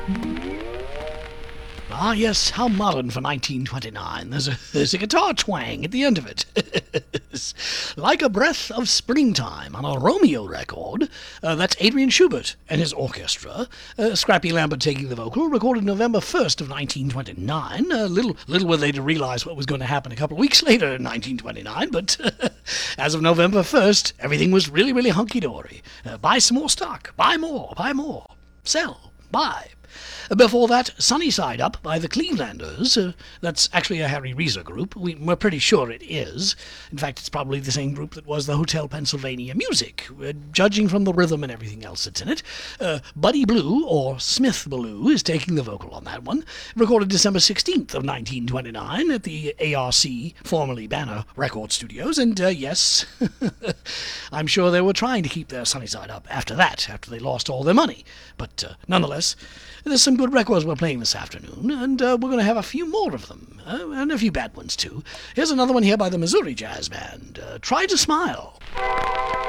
Ah, yes, how modern for 1929. There's a guitar twang at the end of it. Like a breath of springtime on a Romeo record. That's Adrian Schubert and his orchestra. Scrappy Lambert taking the vocal, recorded November 1st of 1929. Little were they to realize what was going to happen a couple of weeks later in 1929, but as of November 1st, everything was really, really hunky-dory. Buy some more stock. Buy more. Sell. Buy. Before that, Sunny Side Up by the Clevelanders. That's actually a Harry Reeser group. We're pretty sure it is. In fact, it's probably the same group that was the Hotel Pennsylvania Music, judging from the rhythm and everything else that's in it. Buddy Blue, or Smith Blue, is taking the vocal on that one. Recorded December 16th of 1929 at the ARC, formerly Banner Record Studios. And yes, I'm sure they were trying to keep their Sunny Side Up after they lost all their money. But nonetheless, there's some good records we're playing this afternoon, and we're going to have a few more of them, and a few bad ones too. Here's another one here by the Missouri Jazz Band. Try to Smile.